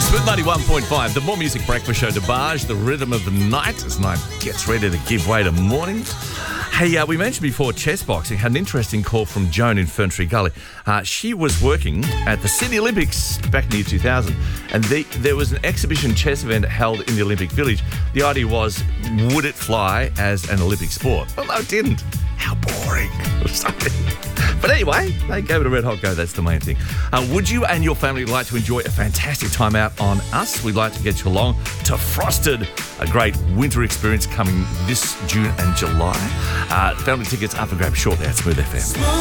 Smooth 91.5, the More Music Breakfast Show, DeBarge, the rhythm of the night as night gets ready to give way to morning. Hey, we mentioned before chess boxing. Had an interesting call from Joan in Ferntree Gully. She was working at the Sydney Olympics back in the year 2000, and there was an exhibition chess event held in the Olympic Village. The idea was, would it fly as an Olympic sport? Well, no, it didn't. How boring. But anyway, they gave it a red hot go. That's the main thing. Would you and your family like to enjoy a fantastic time out on us? We'd like to get you along to Frosted, a great winter experience coming this June and July. Family tickets up for grabs shortly at Smooth FM.